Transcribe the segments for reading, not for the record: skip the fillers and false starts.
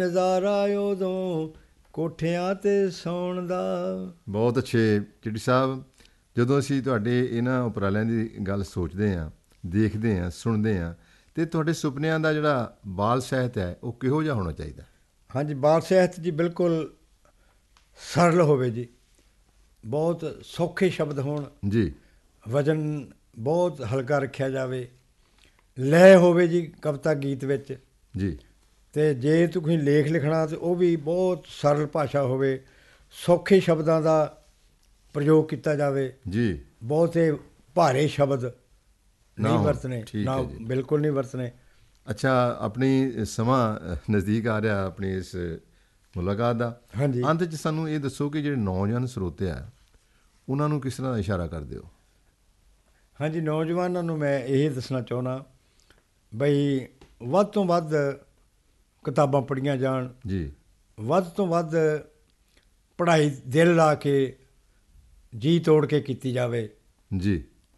ਨਜ਼ਾਰਾ ਉਦੋਂ ਕੋਠਿਆਂ 'ਤੇ ਸੌਣ ਦਾ। ਬਹੁਤ ਅੱਛੇ ਚਿੱਟੀ ਸਾਹਿਬ, ਜਦੋਂ ਅਸੀਂ ਤੁਹਾਡੇ ਇਹਨਾਂ ਉਪਰਾਲਿਆਂ ਦੀ ਗੱਲ ਸੋਚਦੇ ਹਾਂ, ਦੇਖਦੇ ਹਾਂ, ਸੁਣਦੇ ਹਾਂ, ਅਤੇ ਤੁਹਾਡੇ ਸੁਪਨਿਆਂ ਦਾ ਜਿਹੜਾ ਬਾਲ ਸਾਹਿਤ ਹੈ ਉਹ ਕਿਹੋ ਜਿਹਾ ਹੋਣਾ ਚਾਹੀਦਾ? ਹਾਂਜੀ, ਬਾਲ ਸਾਹਿਤ ਜੀ ਬਿਲਕੁਲ ਸਰਲ ਹੋਵੇ ਜੀ, ਬਹੁਤ ਸੌਖੇ ਸ਼ਬਦ ਹੋਣ ਜੀ, ਵਜ਼ਨ ਬਹੁਤ ਹਲਕਾ ਰੱਖਿਆ ਜਾਵੇ, ਲੈਅ ਹੋਵੇ ਜੀ ਕਵਿਤਾ ਗੀਤ ਵਿੱਚ ਜੀ, ਅਤੇ ਜੇ ਤੁਸੀਂ ਲੇਖ ਲਿਖਣਾ ਤਾਂ ਉਹ ਵੀ ਬਹੁਤ ਸਰਲ ਭਾਸ਼ਾ ਹੋਵੇ, ਸੌਖੇ ਸ਼ਬਦਾਂ ਦਾ ਪ੍ਰਯੋਗ ਕੀਤਾ ਜਾਵੇ ਜੀ, ਬਹੁਤੇ ਭਾਰੇ ਸ਼ਬਦ ਨਹੀਂ ਹੋਣ। ਵਰਤਣੇ, ਠੀਕ ਨਾ ਹੈ ਜੀ। ਬਿਲਕੁਲ ਨਹੀਂ ਵਰਤਣੇ। ਅੱਛਾ, ਆਪਣੀ ਸਮਾਂ ਨਜ਼ਦੀਕ ਆ ਰਿਹਾ ਆਪਣੀ ਇਸ ਮੁਲਾਕਾਤ ਦਾ। ਹਾਂਜੀ ਅੰਤ 'ਚ ਸਾਨੂੰ ਇਹ ਦੱਸੋ ਕਿ ਜਿਹੜੇ ਨੌਜਵਾਨ ਸਰੋਤੇ ਆ ਉਹਨਾਂ ਨੂੰ ਕਿਸ ਤਰ੍ਹਾਂ ਦਾ ਇਸ਼ਾਰਾ ਕਰਦੇ ਹੋ? ਹਾਂਜੀ, ਨੌਜਵਾਨਾਂ ਨੂੰ ਮੈਂ ਇਹ ਦੱਸਣਾ ਚਾਹੁੰਦਾ ਬਈ ਵੱਧ ਤੋਂ ਵੱਧ ਕਿਤਾਬਾਂ ਪੜ੍ਹੀਆਂ ਜਾਣ, ਜੀ, ਵੱਧ ਤੋਂ ਵੱਧ ਪੜ੍ਹਾਈ ਦਿਲ ਲਾ ਕੇ ਜੀ ਤੋੜ ਕੇ ਕੀਤੀ ਜਾਵੇ, ਜੀ,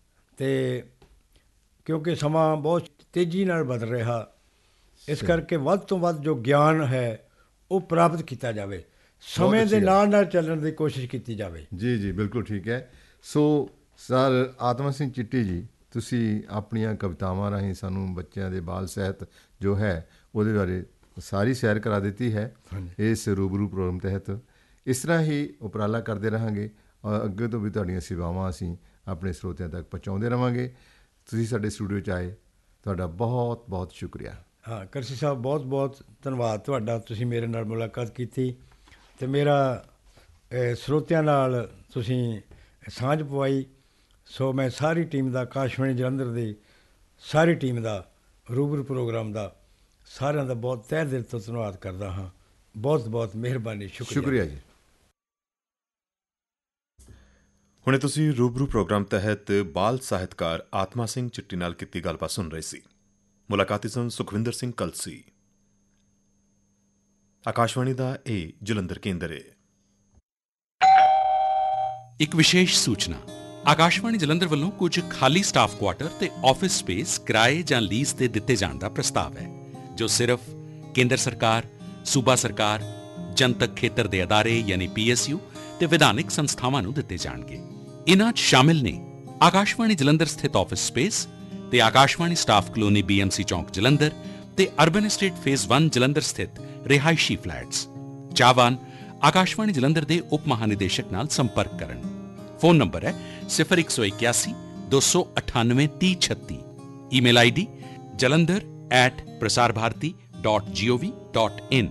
ਅਤੇ ਕਿਉਂਕਿ ਸਮਾਂ ਬਹੁਤ ਤੇਜ਼ੀ ਨਾਲ ਬਦਲ ਰਿਹਾ, ਇਸ ਕਰਕੇ ਵੱਧ ਤੋਂ ਵੱਧ ਜੋ ਗਿਆਨ ਹੈ ਉਹ ਪ੍ਰਾਪਤ ਕੀਤਾ ਜਾਵੇ, ਸਮੇਂ ਦੇ ਨਾਲ ਨਾਲ ਚੱਲਣ ਦੀ ਕੋਸ਼ਿਸ਼ ਕੀਤੀ ਜਾਵੇ। ਜੀ, ਜੀ, ਬਿਲਕੁਲ ਠੀਕ ਹੈ। ਸੋ ਸਰ ਆਤਮਾ ਸਿੰਘ ਚਿੱਟੀ ਜੀ, ਤੁਸੀਂ ਆਪਣੀਆਂ ਕਵਿਤਾਵਾਂ ਰਾਹੀਂ ਸਾਨੂੰ ਬੱਚਿਆਂ ਦੇ ਬਾਲ ਸਾਹਿਤ ਜੋ ਹੈ ਉਹਦੇ ਬਾਰੇ ਸਾਰੀ ਸੈਰ ਕਰਾ ਦਿੱਤੀ ਹੈ ਇਸ ਰੂਬਰੂ ਪ੍ਰੋਗਰਾਮ ਤਹਿਤ। ਇਸ ਤਰ੍ਹਾਂ ਹੀ ਉਪਰਾਲਾ ਕਰਦੇ ਰਹਾਂਗੇ ਔਰ ਅੱਗੇ ਤੋਂ ਵੀ ਤੁਹਾਡੀਆਂ ਸੇਵਾਵਾਂ ਅਸੀਂ ਆਪਣੇ ਸਰੋਤਿਆਂ ਤੱਕ ਪਹੁੰਚਾਉਂਦੇ ਰਹਾਂਗੇ। ਤੁਸੀਂ ਸਾਡੇ ਸਟੂਡੀਓ 'ਚ ਆਏ, ਤੁਹਾਡਾ ਬਹੁਤ ਬਹੁਤ ਸ਼ੁਕਰੀਆ। ਹਾਂ ਕਰਸੀ ਸਾਹਿਬ, ਬਹੁਤ ਬਹੁਤ ਧੰਨਵਾਦ ਤੁਹਾਡਾ, ਤੁਸੀਂ ਮੇਰੇ ਨਾਲ ਮੁਲਾਕਾਤ ਕੀਤੀ ਅਤੇ ਮੇਰਾ ਸਰੋਤਿਆਂ ਨਾਲ ਤੁਸੀਂ ਸਾਂਝ ਪਵਾਈ। ਸੋ ਮੈਂ ਸਾਰੀ ਟੀਮ ਦਾ, ਆਕਾਸ਼ਵਾਣੀ ਜਲੰਧਰ ਦੀ ਸਾਰੀ ਟੀਮ ਦਾ, ਰੂਬਰੂ ਪ੍ਰੋਗਰਾਮ ਦਾ, ਸਾਰਿਆਂ ਦਾ ਬਹੁਤ ਤਹਿ ਦਿਲ ਤੋਂ ਧੰਨਵਾਦ ਕਰਦਾ ਹਾਂ। ਬਹੁਤ ਬਹੁਤ ਮਿਹਰਬਾਨੀ, ਸ਼ੁਕਰੀਆ ਜੀ। ਹੁਣੇ ਤੁਸੀਂ ਰੂਬਰੂ ਪ੍ਰੋਗਰਾਮ ਤਹਿਤ ਬਾਲ ਸਾਹਿਤਕਾਰ ਆਤਮਾ ਸਿੰਘ ਚਿੱਟੀ ਨਾਲ ਕੀਤੀ ਗੱਲਬਾਤ ਸੁਣ ਰਹੇ ਸੀ। ਮੁਲਾਕਾਤੀ ਸਨ ਸੁਖਵਿੰਦਰ ਸਿੰਘ ਕਲਸੀ। ਆਕਾਸ਼ਵਾਣੀ ਦਾ ਇਹ ਜਲੰਧਰ ਕੇਂਦਰ ਹੈ। ਇੱਕ ਵਿਸ਼ੇਸ਼ ਸੂਚਨਾ, ਆਕਾਸ਼ਵਾਣੀ ਜਲੰਧਰ ਵੱਲੋਂ ਕੁਝ ਖਾਲੀ ਸਟਾਫ ਕੁਆਟਰ ਤੇ ਆਫਿਸ ਸਪੇਸ ਕਿਰਾਏ ਜਾਂ ਲੀਜ਼ ਤੇ ਦਿੱਤੇ ਜਾਣ ਦਾ ਪ੍ਰਸਤਾਵ ਹੈ, ਜੋ ਸਿਰਫ ਕੇਂਦਰ ਸਰਕਾਰ, ਸੂਬਾ ਸਰਕਾਰ, ਜਨਤਕ ਖੇਤਰ ਦੇ ਅਦਾਰੇ ਯਾਨੀ PSU ਤੇ ਵਿਧਾਨਿਕ ਸੰਸਥਾਵਾਂ ਨੂੰ ਦਿੱਤੇ ਜਾਣਗੇ। ਇਨ੍ਹਾਂ 'ਚ ਸ਼ਾਮਿਲ ਨੇ ਆਕਾਸ਼ਵਾਣੀ ਜਲੰਧਰ ਸਥਿਤ ਆਫਿਸ ਸਪੇਸ ਤੇ ਆਕਾਸ਼ਵਾਣੀ ਸਟਾਫ ਕਲੋਨੀ BMC ਚੌਂਕ ਜਲੰਧਰ ਤੇ ਅਰਬਨ ਐਸਟੇਟ ਫੇਜ਼ 1 ਜਲੰਧਰ ਸਥਿਤ ਰਿਹਾਇਸ਼ੀ ਫਲੈਟਸ। ਚਾਹਵਾਨ ਆਕਾਸ਼ਵਾਣੀ ਜਲੰਧਰ ਦੇ ਉਪ ਮਹਾਨਿਦੇਸ਼ਕ ਨਾਲ ਸੰਪਰਕ ਕਰਨ। ਫੋਨ ਨੰਬਰ ਹੈ 0181 298 3036। Email ID jalandhar@prasarbharati.gov.in।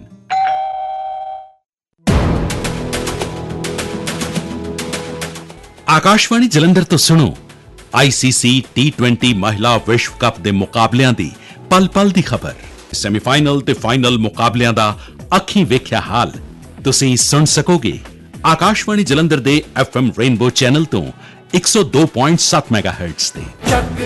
Akashvani Jalandhar ਤੋਂ ਸੁਣੋ ICC T20 ਮਹਿਲਾ ਵਿਸ਼ਵ ਕੱਪ ਦੇ ਮੁਕਾਬਲਿਆਂ ਦੀ ਪਲ ਪਲ ਦੀ ਖਬਰ। ਸੈਮੀਫਾਈਨਲ ਤੇ ਫਾਈਨਲ ਮੁਕਾਬਲਿਆਂ ਦਾ ਅੱਖੀਂ ਵੇਖਿਆ ਹਾਲ ਤੁਸੀਂ ਸੁਣ ਸਕੋਗੇ ਆਕਾਸ਼ਵਾਣੀ ਜਲੰਧਰ ਦੇ FM ਰੇਨਬੋ ਚੈਨਲ ਤੋਂ 102.7 ਮੈਗਾਹਰਟਜ਼ ਤੇ।